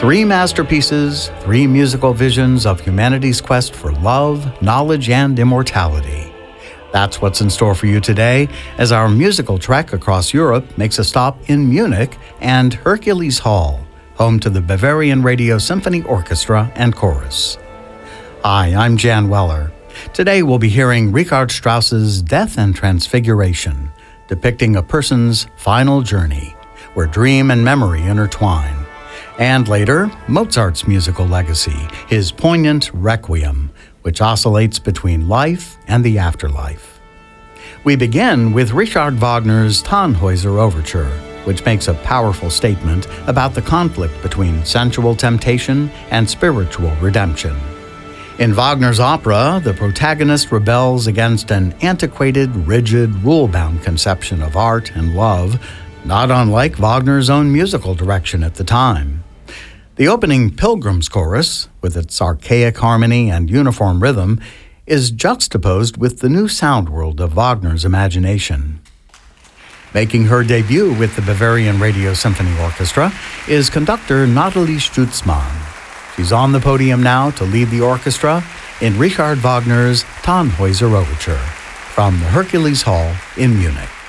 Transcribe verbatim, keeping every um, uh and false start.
Three masterpieces, three musical visions of humanity's quest for love, knowledge, and immortality. That's what's in store for you today as our musical trek across Europe makes a stop in Munich and Hercules Hall, home to the Bavarian Radio Symphony Orchestra and Chorus. Hi, I'm Jan Weller. Today we'll be hearing Richard Strauss's Death and Transfiguration, depicting a person's final journey, where dream and memory intertwine. And later, Mozart's musical legacy, his poignant Requiem, which oscillates between life and the afterlife. We begin with Richard Wagner's Tannhäuser Overture, which makes a powerful statement about the conflict between sensual temptation and spiritual redemption. In Wagner's opera, the protagonist rebels against an antiquated, rigid, rule-bound conception of art and love, not unlike Wagner's own musical direction at the time. The opening Pilgrim's Chorus, with its archaic harmony and uniform rhythm, is juxtaposed with the new sound world of Wagner's imagination. Making her debut with the Bavarian Radio Symphony Orchestra is conductor Nathalie Stutzmann. She's on the podium now to lead the orchestra in Richard Wagner's Tannhäuser Overture from the Hercules Hall in Munich.